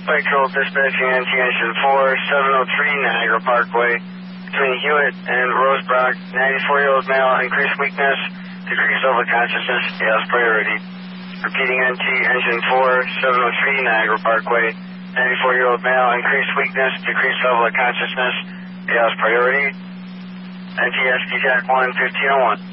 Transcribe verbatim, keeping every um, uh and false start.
Patrol dispatching N T engine four, seven oh three Niagara Parkway, between Hewitt and Rosebrook, ninety-four-year-old male, increased weakness, decreased level of consciousness, yes, priority. Repeating N T engine four, seven oh three Niagara Parkway, ninety-four-year-old male, increased weakness, decreased level of consciousness, yes, priority. N T S P Jack one, fifteen oh one.